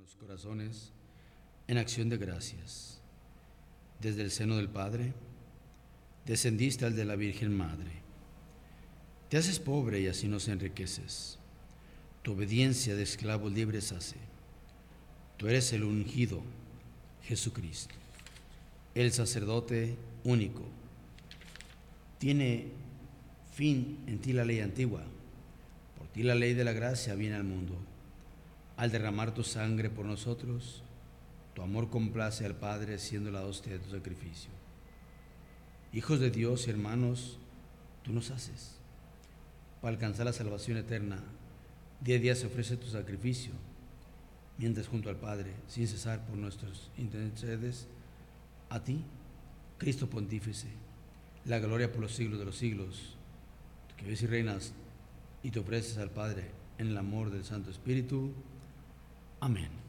los corazones en acción de gracias. Desde el seno del Padre, descendiste al de la Virgen Madre. Te haces pobre y así nos enriqueces. Tu obediencia de esclavos libres hace. Tú eres el ungido, Jesucristo, el sacerdote único. Tiene fin en ti la ley antigua. Por ti la ley de la gracia viene al mundo. Al derramar tu sangre por nosotros, tu amor complace al Padre siendo la hostia de tu sacrificio. Hijos de Dios y hermanos, tú nos haces. Para alcanzar la salvación eterna, día a día se ofrece tu sacrificio, mientras junto al Padre, sin cesar por nuestros intercedes, a ti, Cristo Pontífice, la gloria por los siglos de los siglos, que vives y reinas y te ofreces al Padre en el amor del Santo Espíritu. Amén.